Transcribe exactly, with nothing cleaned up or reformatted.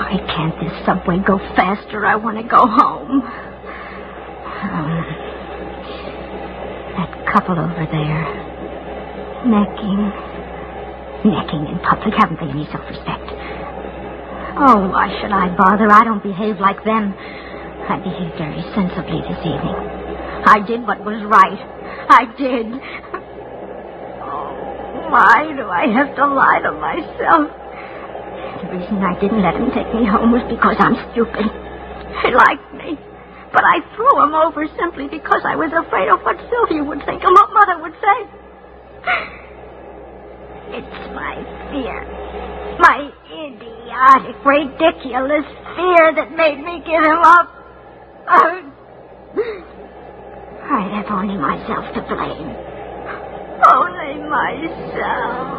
Why can't this subway go faster? I want to go home. Um, that couple over there. Necking. Necking in public. Haven't they any self-respect? Oh, why should I bother? I don't behave like them. I behaved very sensibly this evening. I did what was right. I did. Oh, why do I have to lie to myself? The reason I didn't let him take me home was because I'm stupid. He liked me. But I threw him over simply because I was afraid of what Sylvia would think and what Mother would say. It's my fear. My idiotic, ridiculous fear that made me give him up. Oh, I have only myself to blame. Only myself.